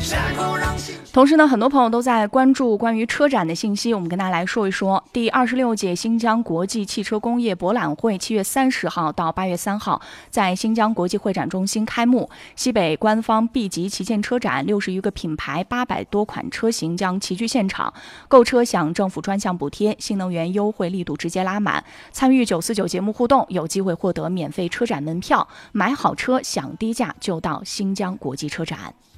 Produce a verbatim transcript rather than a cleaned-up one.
同时呢，很多朋友都在关注关于车展的信息，我们跟大家来说一说。第二十六届新疆国际汽车工业博览会七月三十号到八月三号在新疆国际会展中心开幕。西北官方 B 级旗舰车展，六十余个品牌、八百多款车型将齐聚现场，购车享政府专项补贴，新能源优惠力度直接拉满。参与九四九节目互动，有机会获得免费车展门票，买好车享低价就到新疆国际车展。